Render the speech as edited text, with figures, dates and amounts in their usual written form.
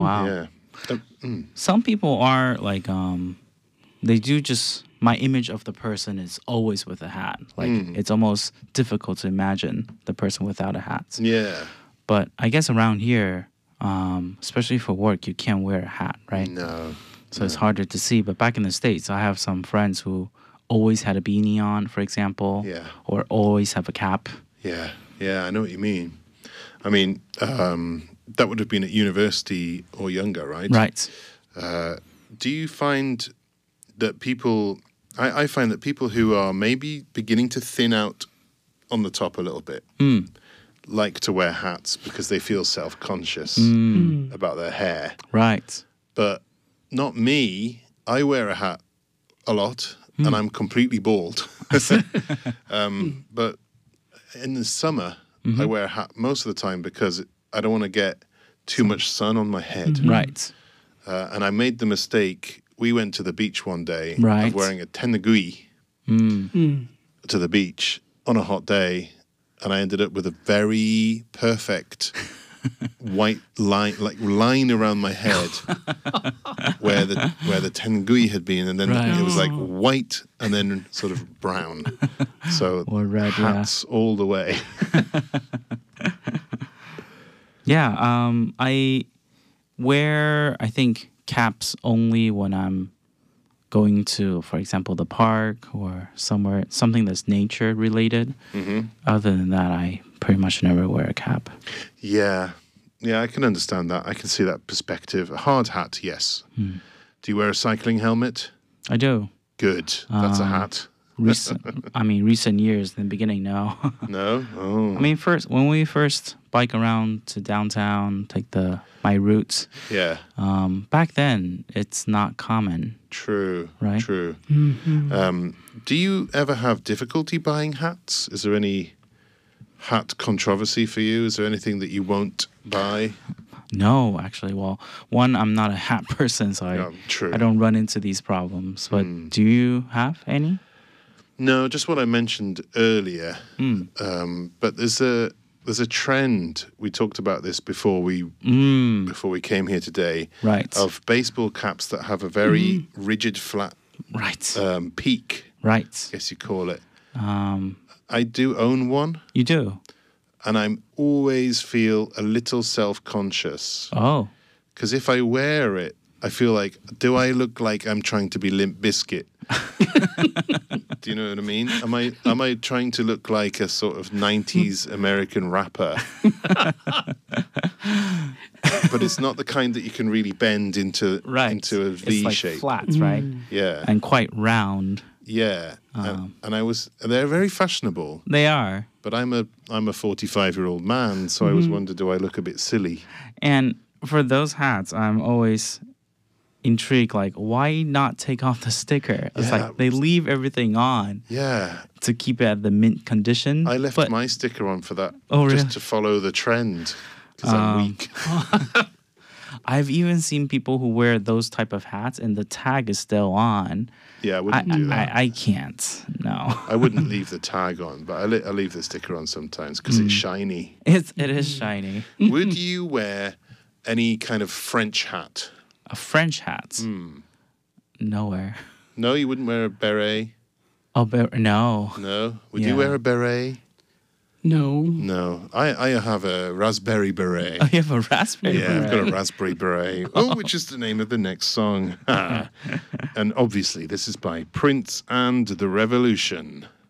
Wow. Yeah. Some people are like they do just my image of the person is always with a hat. Like it's almost difficult to imagine the person without a hat. Yeah. But I guess around here, especially for work, you can't wear a hat, right? No. So it's harder to see. But back in the States, I have some friends who always had a beanie on, for example, Yeah. or always have a cap. Yeah. Yeah. I know what you mean. I mean, that would have been at university or younger, right? Right. Do you find that people... I find that people who are maybe beginning to thin out on the top a little bit like to wear hats because they feel self-conscious about their hair. Right. But not me. I wear a hat a lot and I'm completely bald. But in the summer, I wear a hat most of the time because I don't want to get too much sun on my head. Right. And I made the mistake. We went to the beach one day Right. of wearing a tenugui to the beach on a hot day, and I ended up with a very perfect white line around my head where the tenugui had been, and then Right. it was like white and then sort of brown. So Or red, hats all the way. Yeah. I wear, I think, caps only when I'm going to, for example, the park or somewhere, something that's nature related. Other than that, I pretty much never wear a cap. Yeah, I can understand that. I can see that perspective. A hard hat, yes. Do you wear a cycling helmet? I do. Good. That's a hat. Recent years. In the beginning, no. No? Oh. I mean, when we first bike around to downtown, take my routes. Yeah. Back then, it's not common. True. Right? True. Do you ever have difficulty buying hats? Is there any hat controversy for you? Is there anything that you won't buy? No, actually. Well, one, I'm not a hat person, so true. I don't run into these problems. But do you have any? No, just what I mentioned earlier. But there's a trend. We talked about this before we came here today. Right. Of baseball caps that have a very rigid, flat Right. peak. Right. I guess you call it. I do own one, You do? and I always feel a little self-conscious Oh. because if I wear it, I feel like, do I look like I'm trying to be Limp Bizkit? Do you know what I mean? Am I trying to look like a sort of 90s American rapper? But it's not the kind that you can really bend into a V it's like shape. flats, right? Yeah. And quite round. Yeah. And they're very fashionable, They are. but I'm a 45-year-old man, so I always wonder, do I look a bit silly? And for those hats, I'm always intrigued, like, why not take off the sticker? It's Yeah. like they leave everything on Yeah. to keep it at the mint condition. I left my sticker on for that, Oh, just really? to follow the trend, because I'm weak. I've even seen people who wear those type of hats and the tag is still on. Yeah, I wouldn't do that. I can't. No. I wouldn't leave the tag on, but I leave the sticker on sometimes because it's shiny. It is shiny. Would you wear any kind of French hat? A French hat. Nowhere. No, you wouldn't wear a beret? Oh, no. No? Would Yeah. you wear a beret? No. No. I have a raspberry beret. Oh, you have a raspberry Yeah, I've beret. got a raspberry beret. Oh, which is the name of the next song. And obviously, this is by Prince and the Revolution.